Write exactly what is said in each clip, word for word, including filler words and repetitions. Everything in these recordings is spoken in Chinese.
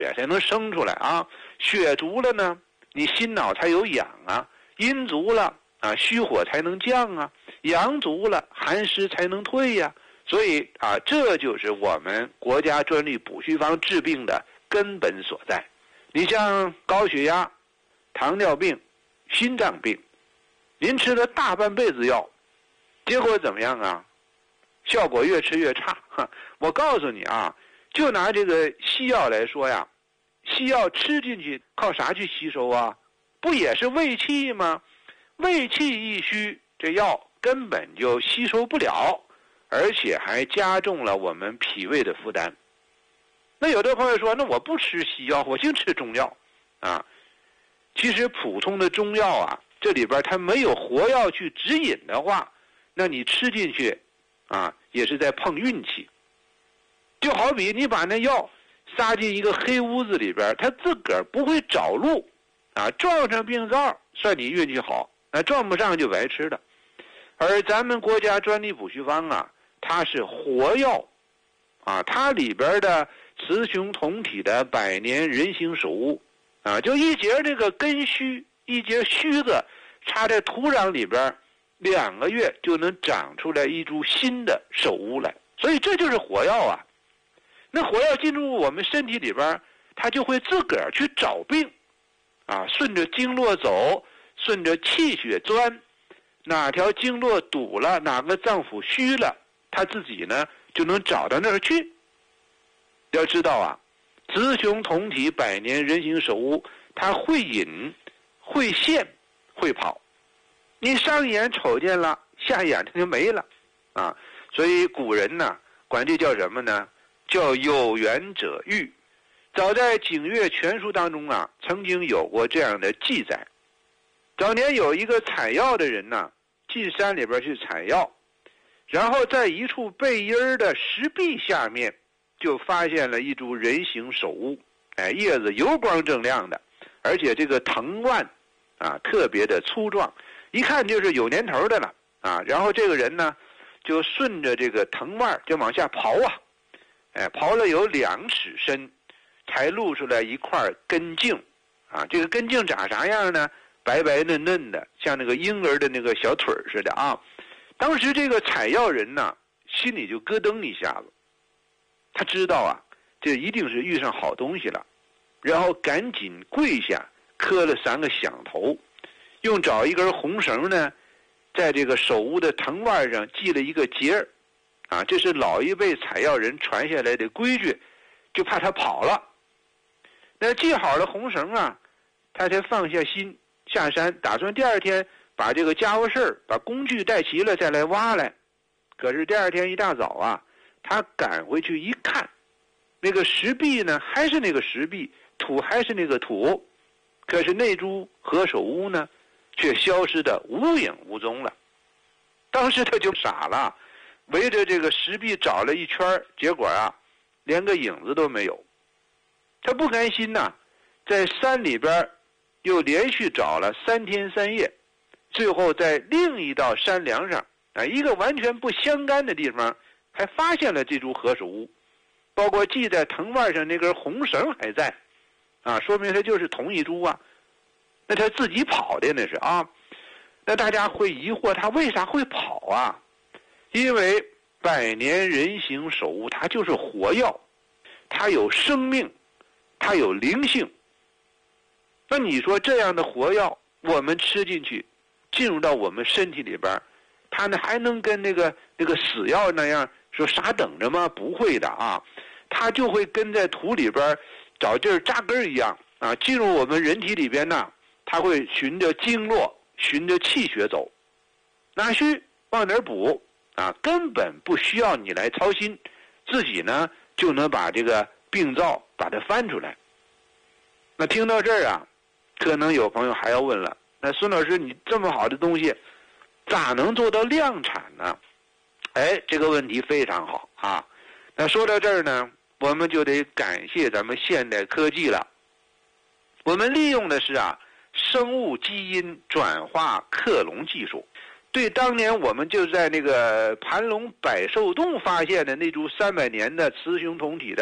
才能生出来啊。血足了呢，你心脑才有养啊；阴足了啊，虚火才能降啊；阳足了，寒湿才能退呀、啊。所以啊，这就是我们国家专利补虚方治病的根本所在。你像高血压、糖尿病、心脏病，您吃了大半辈子药，结果怎么样啊？效果越吃越差。我告诉你啊，就拿这个西药来说呀，西药吃进去靠啥去吸收啊？不也是胃气吗？胃气一虚，这药根本就吸收不了，而且还加重了我们脾胃的负担。那有的朋友说，那我不吃西药，我净吃中药啊。其实普通的中药啊，这里边它没有活药去指引的话，那你吃进去啊，也是在碰运气。就好比你把那药撒进一个黑屋子里边，它自个儿不会找路啊，撞上病灶算你运气好，那撞不上就白吃了。而咱们国家专利补虚方啊，它是活药啊，它里边的雌雄同体的百年人形手物啊，就一节这个根须，一节须子插在土壤里边，两个月就能长出来一株新的手物来，所以这就是活药啊。那活药进入我们身体里边，它就会自个儿去找病啊，顺着经络走，顺着气血钻，哪条经络堵了，哪个脏腑虚了，它自己呢就能找到那儿去。要知道啊，雌雄同体百年人形手物，它会引、会现、会跑。你上眼瞅见了，下眼它就没了啊。所以古人呢，管这叫什么呢？叫有缘者愈。早在《景岳全书》当中啊，曾经有过这样的记载。早年有一个采药的人呢，进山里边去采药，然后在一处背阴的石壁下面，就发现了一株人形手物，哎，叶子油光锃亮的，而且这个藤蔓啊特别的粗壮，一看就是有年头的了啊。然后这个人呢，就顺着这个藤蔓就往下刨啊，哎，刨了有两尺深，才露出来一块根茎啊。这个根茎长啥样呢？白白嫩嫩的，像那个婴儿的那个小腿似的啊。当时这个采药人呢，心里就咯噔一下子，他知道啊，这一定是遇上好东西了，然后赶紧跪下磕了三个响头，用找一根红绳呢，在这个手屋的藤蔓上系了一个结儿啊，这是老一辈采药人传下来的规矩，就怕他跑了。那系好了红绳啊，他才放下心下山，打算第二天把这个家伙事儿、把工具带齐了再来挖来。可是第二天一大早啊，他赶回去一看，那个石壁呢还是那个石壁，土还是那个土，可是那株何首乌呢，却消失得无影无踪了。当时他就傻了，围着这个石壁找了一圈，结果啊，连个影子都没有。他不甘心呐、啊，在山里边又连续找了三天三夜，最后在另一道山梁上啊，一个完全不相干的地方，还发现了这株何首乌，包括系在藤蔓上那根红绳还在，啊，说明它就是同一株啊。那他自己跑的那是啊。那大家会疑惑他为啥会跑啊？因为百年人形手物它就是活药，它有生命，它有灵性。那你说这样的活药我们吃进去，进入到我们身体里边，它呢还能跟那个那个死药那样说傻等着吗？不会的啊，它就会跟在土里边找地儿扎根一样啊，进入我们人体里边呢，它会循着经络循着气血走，哪虚往哪儿补啊，根本不需要你来操心，自己呢就能把这个病灶把它翻出来。那听到这儿啊，可能有朋友还要问了，那孙老师你这么好的东西咋能做到量产呢？哎，这个问题非常好啊。那说到这儿呢，我们就得感谢咱们现代科技了。我们利用的是啊生物基因转化克隆技术，对当年我们就在那个盘龙百寿洞发现的那株三百年的雌雄同体的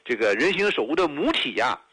这个人形手的母体呀、